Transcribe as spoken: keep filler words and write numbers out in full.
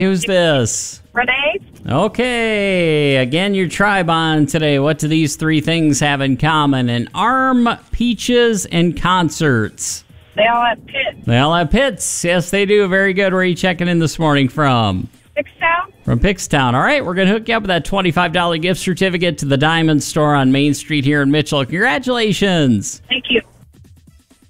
Who's this? Renee? Okay, again, your tribe on today. What do these three things have in common? An arm, peaches, and concerts. They all have pits. They all have pits. Yes, they do. Very good. Where are you checking in this morning from? Pickstown? From Pickstown. All right, we're going to hook you up with that twenty-five dollars gift certificate to the Diamond Store on Main Street here in Mitchell. Congratulations. Thank you.